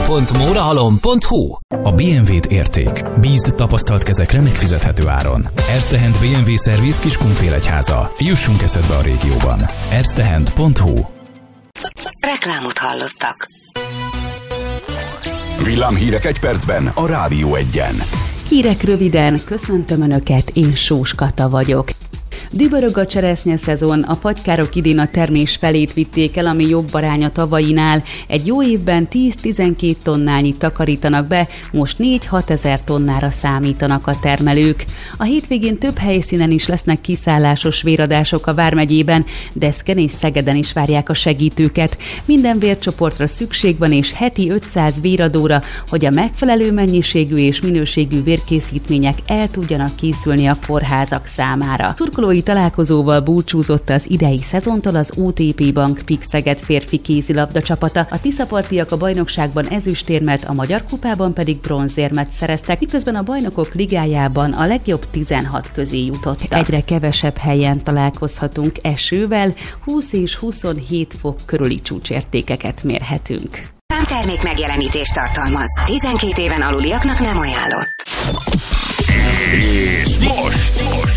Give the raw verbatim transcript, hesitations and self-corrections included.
pont mórahalom pont hu. A bé em vét érték. Bízd tapasztalt kezekre megfizethető áron. Erste Hand bé em vé Service Kiskunfélegyháza. Jussunk eszedbe a régióban. erste hand pont hu. Reklámot hallottak. Villámhírek egy percben a Rádió Egyen. Hírek röviden, köszöntöm Önöket, én Sós Kata vagyok. Dübörög a cseresznye szezon, a fagykárok idén a termés felét vitték el, ami jobb arány a tavainál. Egy jó évben tíz-tizenkét tonnányit takarítanak be, most négy-hat ezer tonnára számítanak a termelők. A hétvégén több helyszínen is lesznek kiszállásos véradások a Vármegyében, Deszken és Szegeden is várják a segítőket. Minden vércsoportra szükség van, és heti ötszáz véradóra, hogy a megfelelő mennyiségű és minőségű vérkészítmények el tudjanak készülni a kórházak számára. Szurkolói találkozóval búcsúzott az idei szezontól az o té pé Bank Pik Szeged férfi kézilabda csapata. A tiszapartiak a bajnokságban ezüstérmet, a Magyar Kupában pedig bronzérmet szereztek, miközben a Bajnokok Ligájában a legjobb tizenhat közé jutottak. Egyre kevesebb helyen találkozhatunk esővel, húsz és huszonhét fok körüli csúcsértékeket mérhetünk. Számtermék megjelenítést tartalmaz. tizenkét éven aluliaknak nem ajánlott. És most, most